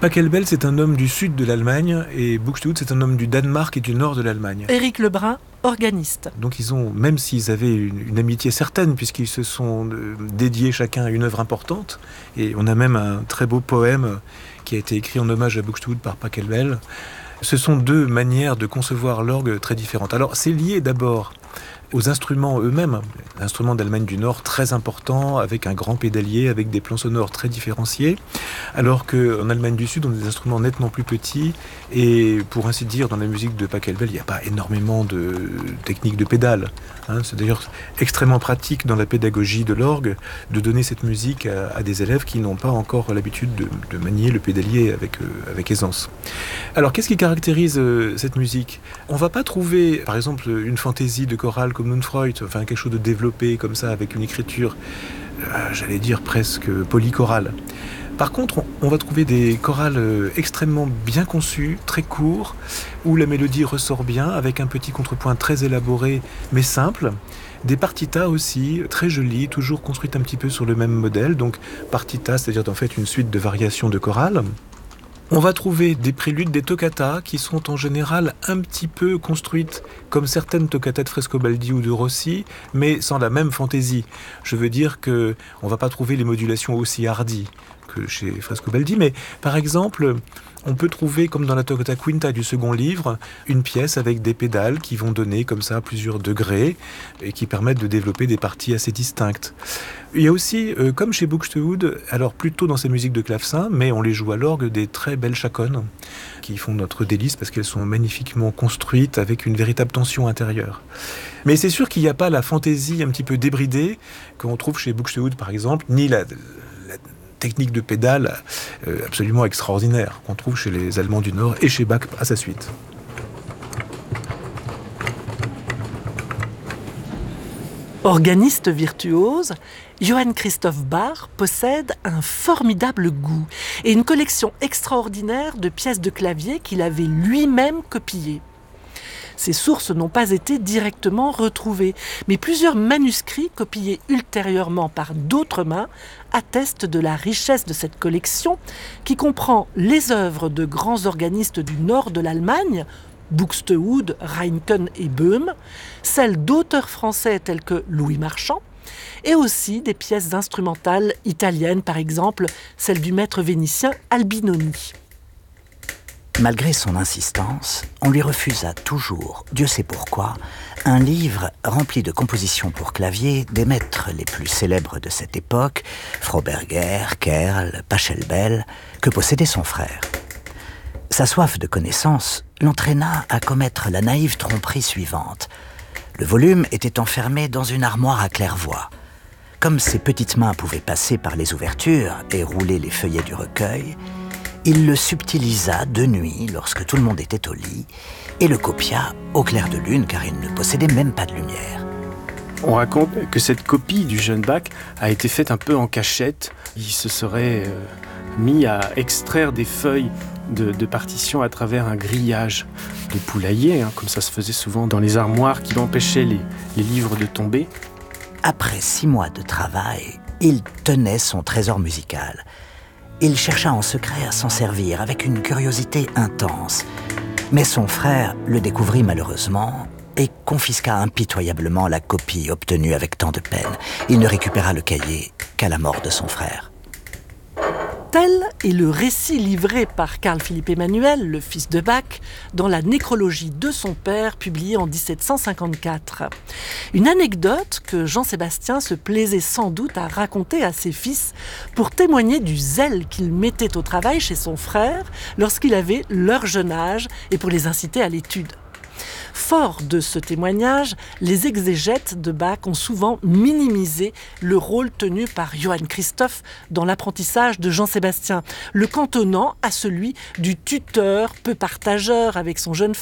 Pachelbel, c'est un homme du sud de l'Allemagne et Buxtehude, c'est un homme du Danemark et du nord de l'Allemagne. Éric Lebrun, organiste. Donc ils ont, même s'ils avaient une amitié certaine, puisqu'ils se sont dédiés chacun à une œuvre importante, et on a même un très beau poème qui a été écrit en hommage à Buxtehude par Pachelbel. Ce sont deux manières de concevoir l'orgue très différentes. Alors c'est lié d'abord aux instruments eux-mêmes, l'instrument d'Allemagne du Nord très important, avec un grand pédalier, avec des plans sonores très différenciés, alors qu'en Allemagne du Sud, on a des instruments nettement plus petits, et pour ainsi dire, dans la musique de Pachelbel, il n'y a pas énormément de techniques de pédales. C'est d'ailleurs extrêmement pratique dans la pédagogie de l'orgue de donner cette musique à des élèves qui n'ont pas encore l'habitude de manier le pédalier avec aisance. Alors, qu'est-ce qui caractérise cette musique ? On ne va pas trouver, par exemple, une fantaisie de chorale comme Nunfreud, enfin quelque chose de développé comme ça, avec une écriture, j'allais dire presque polychorale. Par contre, on va trouver des chorales extrêmement bien conçues, très courts, où la mélodie ressort bien, avec un petit contrepoint très élaboré, mais simple. Des partitas aussi, très jolies, toujours construites un petit peu sur le même modèle. Donc partita, c'est-à-dire en fait une suite de variations de chorales. On va trouver des préludes, des toccatas qui sont en général un petit peu construites comme certaines toccatas de Frescobaldi ou de Rossi, mais sans la même fantaisie. Je veux dire qu'on ne va pas trouver les modulations aussi hardies que chez Frescobaldi, mais par exemple, on peut trouver, comme dans la toccata quinta du second livre, une pièce avec des pédales qui vont donner comme ça plusieurs degrés et qui permettent de développer des parties assez distinctes. Il y a aussi, comme chez Buxtehude, alors plutôt dans ces musiques de clavecin, mais on les joue à l'orgue, des très belles chaconnes qui font notre délice parce qu'elles sont magnifiquement construites avec une véritable tension intérieure. Mais c'est sûr qu'il n'y a pas la fantaisie un petit peu débridée qu'on trouve chez Buxtehude par exemple, ni la technique de pédale absolument extraordinaire qu'on trouve chez les Allemands du Nord et chez Bach à sa suite. Organiste virtuose, Johann Christoph Bach possède un formidable goût et une collection extraordinaire de pièces de clavier qu'il avait lui-même copiées. Ces sources n'ont pas été directement retrouvées, mais plusieurs manuscrits copiés ultérieurement par d'autres mains attestent de la richesse de cette collection qui comprend les œuvres de grands organistes du nord de l'Allemagne, Buxtehude, Reinken et Böhm, celles d'auteurs français tels que Louis Marchand, et aussi des pièces instrumentales italiennes, par exemple celle du maître vénitien Albinoni. Malgré son insistance, on lui refusa toujours, Dieu sait pourquoi, un livre rempli de compositions pour clavier des maîtres les plus célèbres de cette époque, Froberger, Kerl, Pachelbel, que possédait son frère. Sa soif de connaissance l'entraîna à commettre la naïve tromperie suivante. Le volume était enfermé dans une armoire à claire-voie. Comme ses petites mains pouvaient passer par les ouvertures et rouler les feuillets du recueil, il le subtilisa de nuit lorsque tout le monde était au lit et le copia au clair de lune car il ne possédait même pas de lumière. On raconte que cette copie du jeune Bach a été faite un peu en cachette. Il se serait mis à extraire des feuilles de partitions à travers un grillage de poulailler, comme ça se faisait souvent dans les armoires qui empêchaient les livres de tomber. Après 6 mois de travail, il tenait son trésor musical. Il chercha en secret à s'en servir avec une curiosité intense. Mais son frère le découvrit malheureusement et confisqua impitoyablement la copie obtenue avec tant de peine. Il ne récupéra le cahier qu'à la mort de son frère. Tel est le récit livré par Carl Philipp Emanuel, le fils de Bach, dans la nécrologie de son père, publiée en 1754. Une anecdote que Jean-Sébastien se plaisait sans doute à raconter à ses fils pour témoigner du zèle qu'il mettait au travail chez son frère lorsqu'il avait leur jeune âge et pour les inciter à l'étude. Fort de ce témoignage, les exégètes de Bach ont souvent minimisé le rôle tenu par Johann Christoph dans l'apprentissage de Jean-Sébastien, le cantonnant à celui du tuteur peu partageur avec son jeune